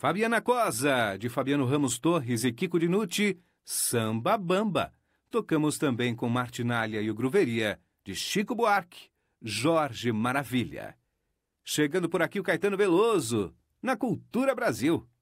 Fabiana Cosa, de Fabiano Ramos Torres e Kiko Dinucci, Samba Bamba. Tocamos também com Martinália e o Gruveria, de Chico Buarque, Jorge Maravilha. Chegando por aqui o Caetano Veloso, na Cultura Brasil.